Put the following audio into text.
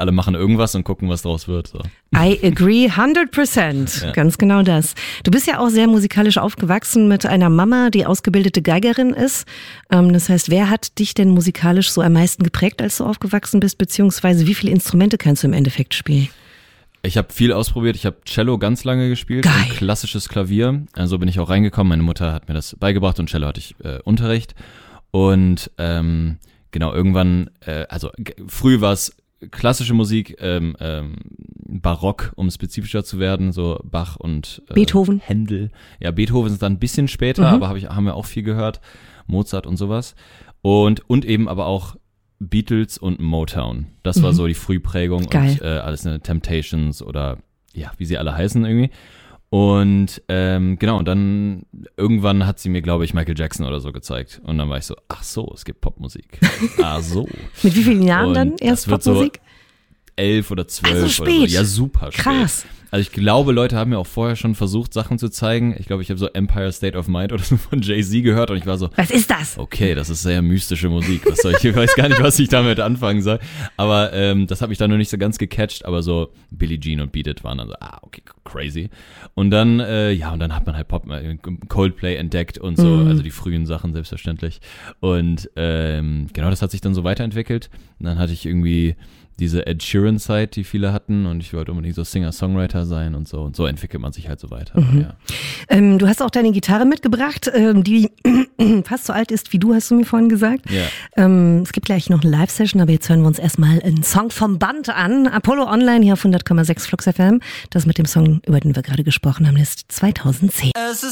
alle machen irgendwas und gucken, was draus wird. So. I agree 100%. Ja. Ganz genau das. Du bist ja auch sehr musikalisch aufgewachsen mit einer Mama, die ausgebildete Geigerin ist. Das heißt, wer hat dich denn musikalisch so am meisten geprägt, als du aufgewachsen bist, beziehungsweise wie viele Instrumente kannst du im Endeffekt spielen? Ich habe viel ausprobiert. Ich habe Cello ganz lange gespielt Geil. und klassisches Klavier. Also bin ich auch reingekommen. Meine Mutter hat mir das beigebracht und Cello hatte ich Unterricht. Und genau, irgendwann, früh war es klassische Musik, Barock, um spezifischer zu werden, so Bach und Beethoven. Händel. Ja, Beethoven ist dann ein bisschen später, aber haben wir auch viel gehört. Mozart und sowas. Und eben aber auch Beatles und Motown. Das war so die Frühprägung. Geil. Und alles eine Temptations oder ja, wie sie alle heißen irgendwie. Und genau, und dann irgendwann hat sie mir, glaube ich, Michael Jackson oder so gezeigt. Und dann war ich so, ach so, es gibt Popmusik. Ach so. Mit wie vielen Jahren Und dann erst das wird Popmusik? So 11 oder 12 Also oder so. spät. Ja, super spät. Krass. Also ich glaube, Leute haben mir auch vorher schon versucht, Sachen zu zeigen. Ich glaube, ich habe so Empire State of Mind oder so von Jay-Z gehört und ich war so, Was ist das? okay, das ist sehr mystische Musik. Ich weiß gar nicht, was ich damit anfangen soll. Aber das hat mich dann noch nicht so ganz gecatcht, aber so Billie Jean und Beat It waren dann so, okay, crazy. Und dann, und dann hat man halt Coldplay entdeckt und so, also die frühen Sachen selbstverständlich. Und genau, das hat sich dann so weiterentwickelt. Und dann hatte ich irgendwie diese Ed Sheeran-Zeit, die viele hatten, und ich wollte unbedingt so Singer-Songwriter sein und so entwickelt man sich halt so weiter. Ja. Du hast auch deine Gitarre mitgebracht, die fast so alt ist wie du, hast du mir vorhin gesagt. Ja. Es gibt gleich noch eine Live-Session, aber jetzt hören wir uns erstmal einen Song vom Band an. Apollo Online hier auf 100,6 Flux FM. Das mit dem Song, über den wir gerade gesprochen haben, ist 2010. Es ist